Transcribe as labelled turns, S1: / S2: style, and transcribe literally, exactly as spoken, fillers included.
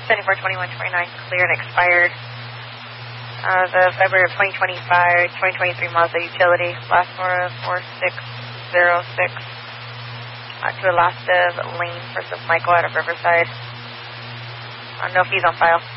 S1: seventy-four twenty-one twenty-nine, clear and expired. Uh, the February of twenty twenty-five, twenty twenty-three Mazda utility, last four of four six zero six, uh, to Elastive Lane, First of Michael out of Riverside. Uh, no fees on file.